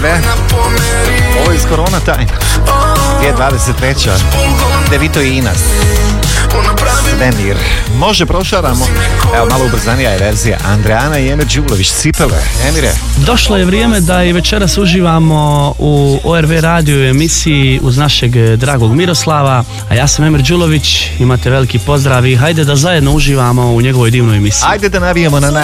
ne? Ovo je iz Corona Time 2023. Devito i Inas Svemir. Može, prošaramo. Evo, malo ubrzanija je verzija. Andreana i Emir Đulović, Cipele. Emire. Došlo je vrijeme da i večeras uživamo u ORV radiju emisiji uz našeg dragog Miroslava, a ja sam Emir Đulović. Imate veliki pozdrav i hajde da zajedno uživamo u njegovoj divnoj emisiji. Ajde da navijemo na